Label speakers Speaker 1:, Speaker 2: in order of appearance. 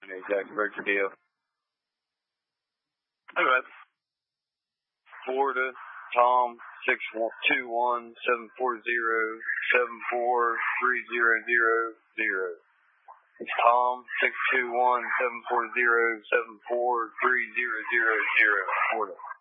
Speaker 1: Exactly, break your deal.
Speaker 2: Okay.
Speaker 1: Florida, Tom, 621-740-74300. It's Tom, 621-740-74300. Florida.